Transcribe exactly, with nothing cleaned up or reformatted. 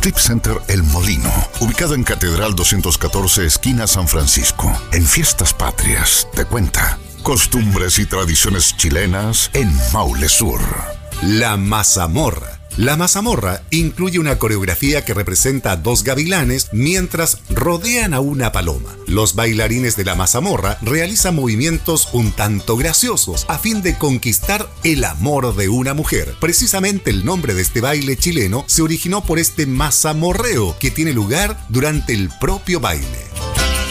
Strip Center El Molino, ubicado en Catedral doscientos catorce, esquina San Francisco. En Fiestas Patrias, te cuenta costumbres y tradiciones chilenas en Maule Sur. La mazamorra. La mazamorra incluye una coreografía que representa a dos gavilanes mientras rodean a una paloma. Los bailarines de la mazamorra realizan movimientos un tanto graciosos a fin de conquistar el amor de una mujer. Precisamente el nombre de este baile chileno se originó por este mazamorreo que tiene lugar durante el propio baile.